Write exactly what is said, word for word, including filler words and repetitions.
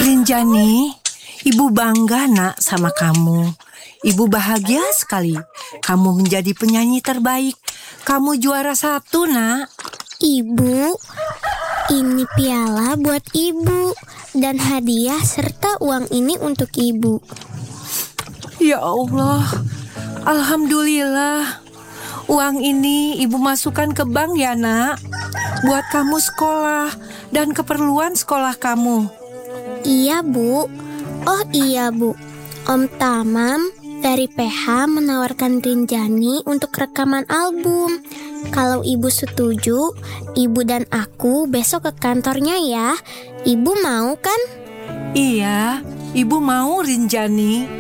Rinjani, ibu bangga nak sama kamu. Ibu bahagia sekali. Kamu menjadi penyanyi terbaik. Kamu juara satu, nak. Ibu, ini piala buat ibu. Dan hadiah serta uang ini untuk ibu. Ya Allah, alhamdulillah. Uang ini ibu masukkan ke bank ya, nak. Buat kamu sekolah dan keperluan sekolah kamu. Iya, Bu. Oh iya, Bu. Om Tamam dari P H menawarkan Rinjani untuk rekaman album. Kalau ibu setuju, ibu dan aku besok ke kantornya ya. Ibu mau kan? Iya, ibu mau Rinjani.